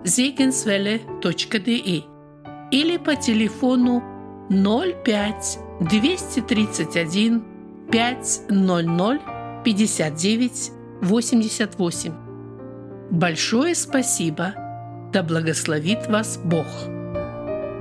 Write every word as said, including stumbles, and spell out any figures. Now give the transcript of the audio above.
зегенсвелле точка де или по телефону ноль пять двести тридцать один пятьсот пятьдесят девять восемьдесят восемь. Большое спасибо! Да благословит вас Бог!